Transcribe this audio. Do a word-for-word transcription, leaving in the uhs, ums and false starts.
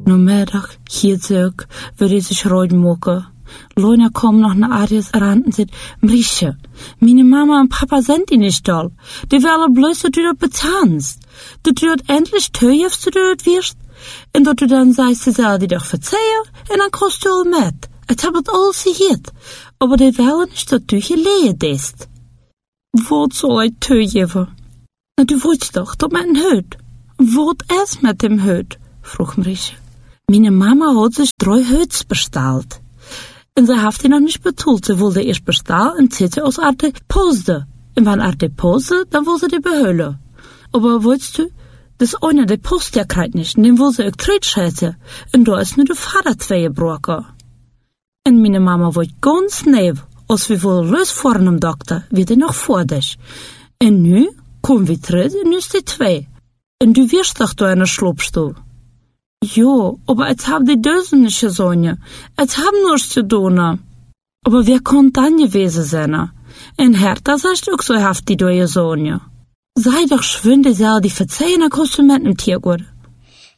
Namiddag, hier zurück, würde ich sich reuten mucken. Lona kommt noch nach Arias ran und sagt, Mrische, meine Mama und Papa sind die nicht doll. Die wollen bloß, dass du dort bezahlst. Dass du dort endlich teuerst, dass du dort wirst. Und dass du dann sagst, sie soll dir doch verzeihen, und dann kommst du all mit. Es hat alles gehört. Aber die wollen nicht, dass du hier lehen bist. Was soll ich teuer? Na, du weißt doch, dass mit dem Hut. Was ist mit dem Hut? Frug Mrische. Meine Mama hat sich drei Hüts bestellt. Und sie hat die noch nicht betalt. Sie wollte erst bestellen und zieht aus Arte Poste. Und wenn Arte Poste, dann will sie die behüllen. Aber weißt du, das eine die Post ja kriegt nicht, und den will sie auch Trittschätze. Und da ist nur der Vater zwei gebrochen. Und meine Mama wollte ganz neu, als wir wohl losfahren am Doktor, wieder noch vor dich. Und nu kommen wir zurück und nu ist die zwei. Und du wirst doch da in der Schlupfstuhl. Ja, aber jetzt haben die Dösen nicht gesungen. Jetzt haben nur zu tun. Aber wer kann dann gewesen sein? In Hertha sagst auch so haft die da gesungen. Sei doch schwinde, die verzeihen, kannst du mit dem Tier gehen.